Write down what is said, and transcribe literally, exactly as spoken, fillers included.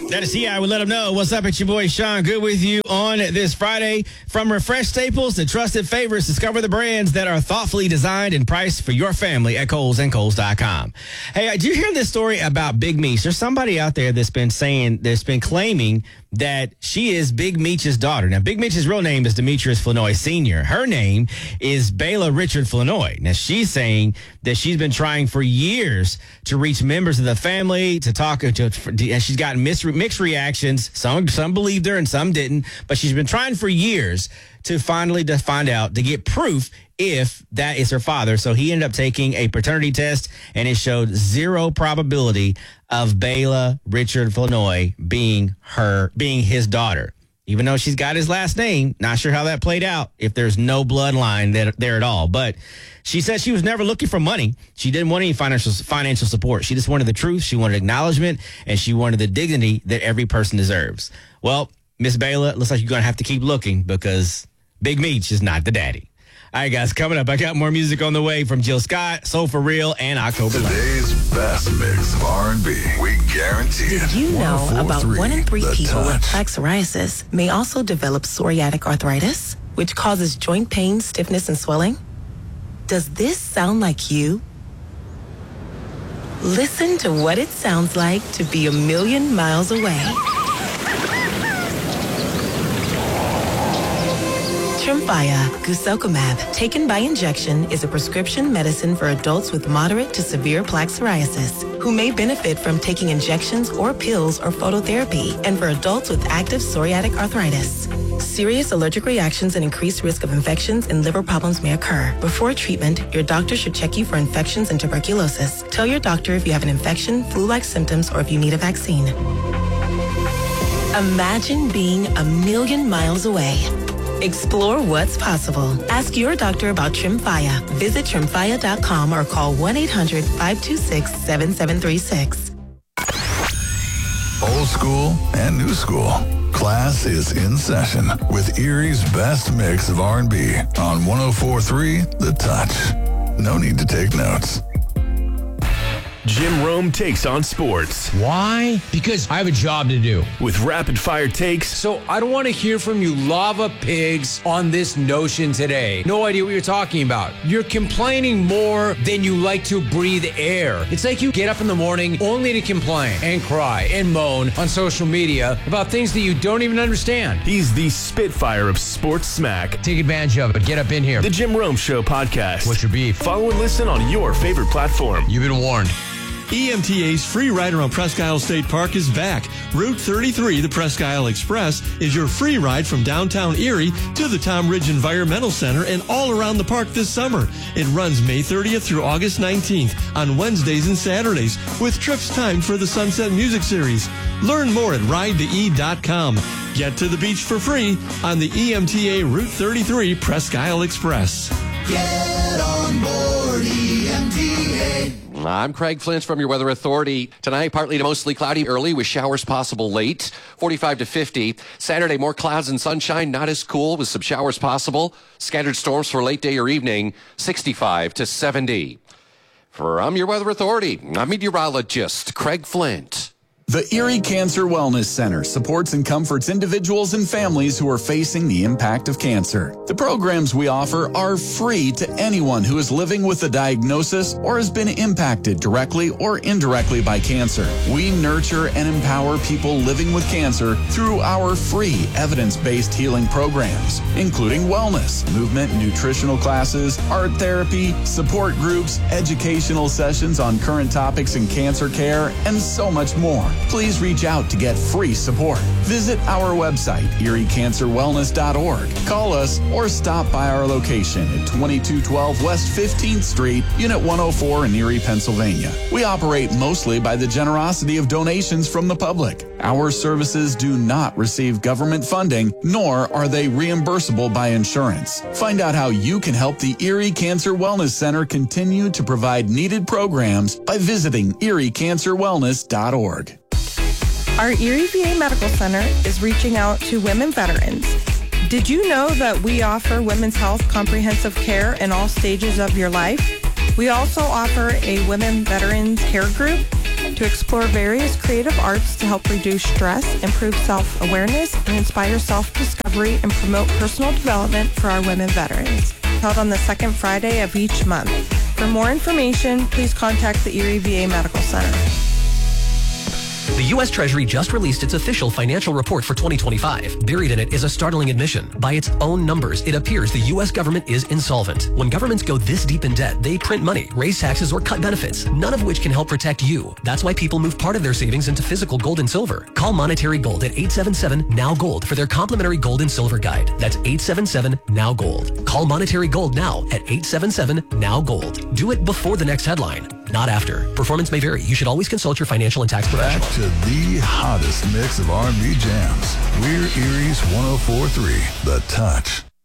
That is T I. We let them know. What's up? It's your boy Sean Good with you on this Friday. From refreshed staples to trusted favorites, discover the brands that are thoughtfully designed and priced for your family at Kohl's and Kohl's dot com. Hey, did you hear this story about Big Meech? There's somebody out there that's been saying, that's been claiming that she is Big Meech's daughter. Now, Big Meech's real name is Demetrius Flournoy Senior Her name is Bayla Richard Flournoy. Now, she's saying that she's been trying for years to reach members of the family, to talk to, and she's gotten mis- mixed reactions. Some some believed her and some didn't, but she's been trying for years to finally to find out, to get proof if that is her father. So he ended up taking a paternity test, and it showed zero probability of Bayla Richard Flournoy being her, being his daughter. Even though she's got his last name, not sure how that played out if there's no bloodline there, there at all. But she said she was never looking for money. She didn't want any financial financial support. She just wanted the truth. She wanted acknowledgement, and she wanted the dignity that every person deserves. Well, Miss Bayla, looks like you're going to have to keep looking, because Big Meech is not the daddy. All right, guys, coming up, I got more music on the way from Jill Scott, Soul For Real, and October Love. Today's best mix of R and B. We guarantee it. Did you know about one in three The people with Touch. plaque psoriasis may also develop psoriatic arthritis, which causes joint pain, stiffness, and swelling? Does this sound like you? Listen to what it sounds like to be a million miles away. Tremfya guselkumab, taken by injection, is a prescription medicine for adults with moderate to severe plaque psoriasis who may benefit from taking injections or pills or phototherapy, and for adults with active psoriatic arthritis. Serious allergic reactions and increased risk of infections and liver problems may occur. Before treatment, your doctor should check you for infections and tuberculosis. Tell your doctor if you have an infection, flu-like symptoms, or if you need a vaccine. Imagine being a million miles away. Explore what's possible. Ask your doctor about Tremfya. Visit Tremfya dot com or call one eight hundred five two six seven seven three six. Old school and new school. Class is in session with Erie's best mix of R and B on one oh four point three The Touch. No need to take notes. Jim Rome takes on sports Why? Because I have a job to do. with rapid-fire takes, So I don't want to hear from you lava pigs on this notion today. No idea what you're talking about. You're complaining more than you like to breathe air. It's like you get up in the morning only to complain and cry and moan on social media about things that you don't even understand. he's the spitfire of sports smack. Take advantage of it. Get up in here. The Jim Rome Show podcast. What's your beef? Follow and listen on your favorite platform. You've been warned. E M T A's free ride around Presque Isle State Park is back. Route thirty-three, the Presque Isle Express, is your free ride from downtown Erie to the Tom Ridge Environmental Center and all around the park this summer. It runs May thirtieth through August nineteenth on Wednesdays and Saturdays, with trips timed for the Sunset Music Series. Learn more at ride the e dot com. Get to the beach for free on the E M T A Route thirty-three Presque Isle Express. Get on board E M T A. I'm Craig Flint from your Weather Authority. Tonight, partly to mostly cloudy early with showers possible late, forty-five to fifty. Saturday, more clouds and sunshine, not as cool with some showers possible. Scattered storms for late day or evening, sixty-five to seventy. From your Weather Authority, I'm meteorologist Craig Flint. The Erie Cancer Wellness Center supports and comforts individuals and families who are facing the impact of cancer. The programs we offer are free to anyone who is living with a diagnosis or has been impacted directly or indirectly by cancer. We nurture and empower people living with cancer through our free evidence-based healing programs, including wellness, movement, nutritional classes, art therapy, support groups, educational sessions on current topics in cancer care, and so much more. Please reach out to get free support. Visit our website, erie cancer wellness dot org. Call us or stop by our location at twenty-two twelve West fifteenth Street, Unit one oh four in Erie, Pennsylvania. We operate mostly by the generosity of donations from the public. Our services do not receive government funding, nor are they reimbursable by insurance. Find out how you can help the Erie Cancer Wellness Center continue to provide needed programs by visiting erie cancer wellness dot org. Our Erie V A Medical Center is reaching out to women veterans. Did you know that we offer women's health comprehensive care in all stages of your life? We also offer a women veterans care group. to explore various creative arts to help reduce stress, improve self-awareness, and inspire self-discovery and promote personal development for our women veterans. Held on the second Friday of each month. For more information, please contact the Erie V A Medical Center. The U S Treasury just released its official financial report for twenty twenty-five. Buried in it is a startling admission. By its own numbers, it appears the U S government is insolvent. When governments go this deep in debt, they print money, raise taxes, or cut benefits, none of which can help protect you. That's why people move part of their savings into physical gold and silver. Call Monetary Gold at eight seven seven, N O W, GOLD for their complimentary gold and silver guide. That's eight seven seven, N O W, GOLD. Call Monetary Gold now at eight seven seven, N O W, GOLD. Do it before the next headline, not after. Performance may vary. You should always consult your financial and tax professional. Back to the hottest mix of R and B jams. We're Erie's one oh four point three, The Touch.